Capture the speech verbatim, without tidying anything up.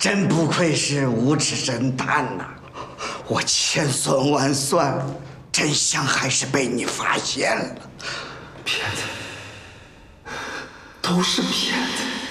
真不愧是无耻侦探呐！我千算万算，真相还是被你发现了。 骗子，都是骗子。